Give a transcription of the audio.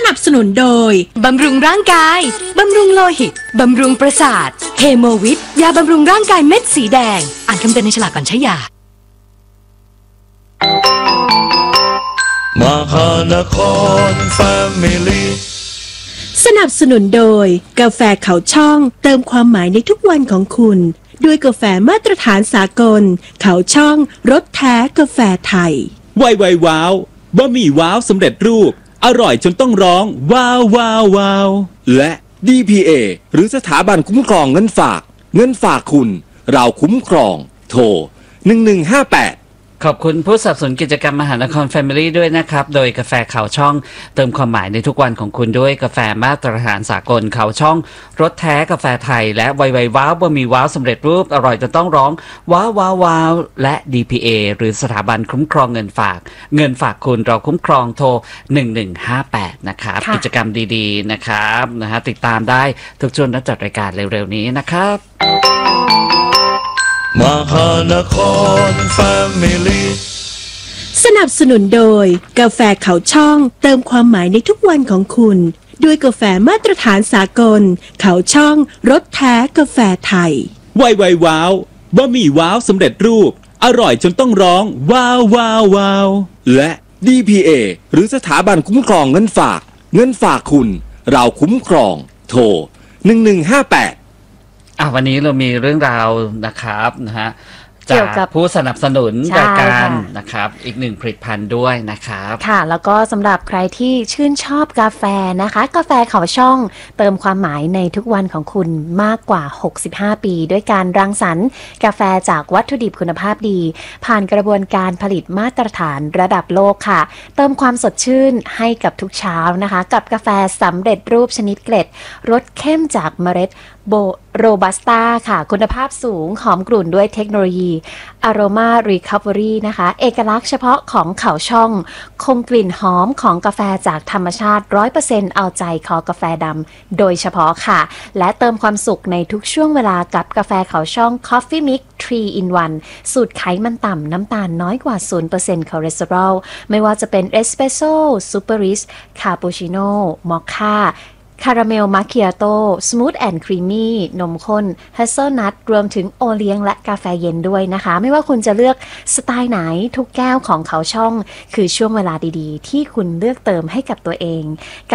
นับสนุนโดยบำรุงร่างกายบำรุงโลหิตบำรุงประสาทเฮโมวิทยาบำรุงร่างกายเม็ดสีแดงอ่านคำเตือนในฉลากก่อนใช้ยามหานครแฟมิลี่สนับสนุนโดยกาแฟเขาช่องเติมความหมายในทุกวันของคุณด้วยกาแฟมาตรฐานสากลเขาช่องรสแท้กาแฟไทยไวว้าวบะหมี่ว้าวสำเร็จรูปอร่อยจนต้องร้องว้าวว้าวว้าวและ DPA หรือสถาบันคุ้มครองเงินฝากคุณเราคุ้มครองโทร1158 ขอบคุณผู้สนับสนุนกิจกรรมมหานครแฟมิลี่ด้วยนะครับโดยกาแฟเขาช่องเติมความหมายในทุกวันของคุณด้วยกาแฟมาตรฐานสากลเขาช่องรสแท้กาแฟไทยและไวว้าวบะหมี่ว้าวสำเร็จรูปอร่อยจนต้องร้องว้าวว้าวว้าวและ DPA หรือสถาบันคุ้มครองเงินฝากคุณเราคุ้มครองโทร1158นะครับกิจกรรมดีๆนะครับติดตามได้ทุกช่วงนัดจัดรายการเร็วๆนี้นะครับมหานครแฟมิลี่สนับสนุนโดยกาแฟเขาช่องเติมความหมายในทุกวันของคุณด้วยกาแฟมาตรฐานสากลเขาช่องรสแท้กาแฟไทยไวว้าวบะหมี่ว้าวสำเร็จรูปอร่อยจนต้องร้องว้าวว้าวว้าวและ DPA หรือสถาบันคุ้มครองเงินฝากคุณเราคุ้มครองโทร1158 วันนี้เรามีเรื่องราวนะครับจากผู้สนับสนุนรายการนะครับอีกหนึ่งผลิตภัณฑ์ด้วยนะครับค่ะแล้วก็สำหรับใครที่ชื่นชอบกาแฟนะคะกาแฟเขาช่องเติมความหมายในทุกวันของคุณมากกว่า65ปีด้วยการรังสรรค์กาแฟจากวัตถุดิบคุณภาพดีผ่านกระบวนการผลิตมาตรฐานระดับโลกค่ะเติมความสดชื่นให้กับทุกเช้านะคะกับกาแฟสำเร็จรูปชนิดเกล็ดรสเข้มจากเมล็ดโรบัสต้าค่ะคุณภาพสูงหอมกลุ่นด้วยเทคโนโลยี Aroma Recovery นะคะเอกลักษณ์เฉพาะของเขาช่องคงกลิ่นหอมของกาแฟจากธรรมชาติ 100% เอาใจคอกาแฟดำโดยเฉพาะค่ะและเติมความสุขในทุกช่วงเวลากับกาแฟเขาช่อง Coffee Mix 3 in 1 สูตรไขมันต่ำน้ำตาลน้อยกว่า 0% คอเลสเตอรอลไม่ว่าจะเป็นเอสเปรสโซ่ซูเปอร์ริสคาปูชิโน่มอคค่าคาราเมลมาคิอาโต้สมูทแอนด์ครีมมี่นมข้นเฮเซลนัทรวมถึงโอเลี้ยงและกาแฟเย็นด้วยนะคะไม่ว่าคุณจะเลือกสไตล์ไหนทุกแก้วของเขาช่องคือช่วงเวลาดีๆที่คุณเลือกเติมให้กับตัวเองก